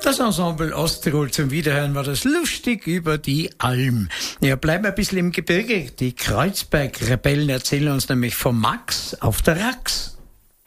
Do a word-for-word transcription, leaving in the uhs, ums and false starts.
Das Ensemble Osttirol zum Wiederhören war das lustig über die Alm. Ja, bleiben wir ein bisschen im Gebirge. Die Kreuzberg-Rebellen erzählen uns nämlich vom Max auf der Rax.